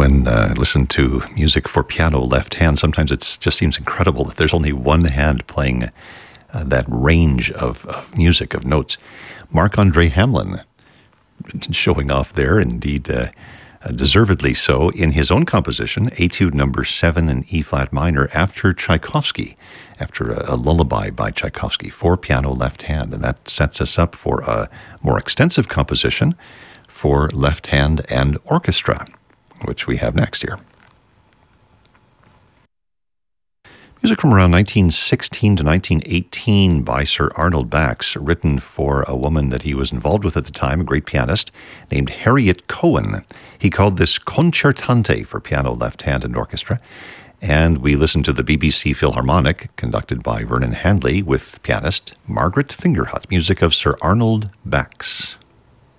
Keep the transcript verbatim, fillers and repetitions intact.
when uh, I listen to music for piano left hand, sometimes it just seems incredible that there's only one hand playing uh, that range of, of music, of notes. Marc-Andre Hamelin showing off there, indeed uh, uh, deservedly so, in his own composition, Etude number seven in E-flat minor, after Tchaikovsky, after a, a lullaby by Tchaikovsky, for piano left hand. And that sets us up for a more extensive composition for left hand and orchestra, which we have next here. Music from around nineteen sixteen to nineteen eighteen by Sir Arnold Bax, written for a woman that he was involved with at the time, a great pianist named Harriet Cohen. He called this Concertante for piano, left hand, and orchestra. And we listened to the B B C Philharmonic, conducted by Vernon Handley, with pianist Margaret Fingerhut, music of Sir Arnold Bax.